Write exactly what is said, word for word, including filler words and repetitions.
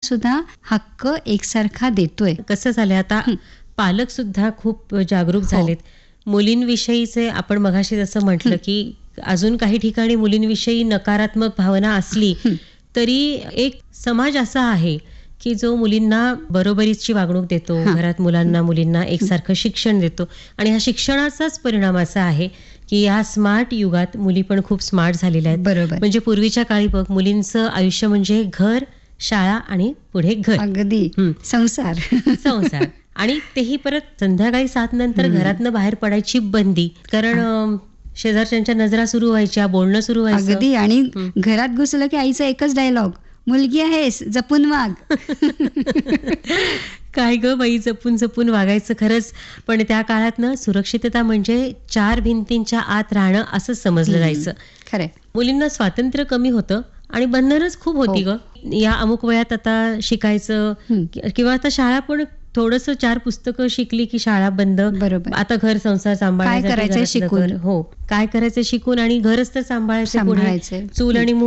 सुद्धा हक्क एकसारखा देतोय. कसं झालंय आता पालक सुद्धा खूप जागरूक हो. झालेत. मुलींविषयीचे आपण मगाशी जसं म्हटलं की अजून काही ठिकाणी मुलींविषयी नकारात्मक भावना असली तरी एक समाज असा आहे की जो मुलींना बरोबरीची वागणूक देतो, हां. घरात मुलांना मुलींना एकसारखं शिक्षण देतो आणि हा शिक्षणाचाच परिणाम असा आहे की या स्मार्ट युगात मुली पण खूप स्मार्ट झालेल्या आहेत. बरोबर. म्हणजे पूर्वीच्या काळी बघ मुलींचं आयुष्य म्हणजे घर, शाळा आणि पुढे घर, अगदी हं. संसार. संसार आणि तेही परत संध्याकाळी सात नंतर हं. घरातनं बाहेर पडायची बंदी. कारण अं, शेजारच्यांच्या नजरा सुरू व्हायच्या, बोलणं सुरू व्हायचं. अगदी. आणि हं. घरात घुसलं की आईचा एकच डायलॉग, मुलगी आहेस जपून वाग. काय ग बाई, जपून जपून वागायचं खरंच. पण त्या काळात ना सुरक्षितता म्हणजे चार भिंतींच्या आत राहणं असं समजलं जायचं. खरंय. मुलींना स्वातंत्र्य कमी होतं आणि बंधनच खूप होती ग. या अमुक वयात आता शिकायचं हं. कि- किंवा आता शाळा पण थोडंसं चार पुस्तकं शिकली की शाळा बंद. बरोबर. आता घर संसार सांभाळण्यासाठी काय करायचंय घरातलं शिकून. घर. हो, काय करायचं शिकून आणि घरच तर सांभाळायचं पुढे. सांभाळायचंय. चूल आणि मूल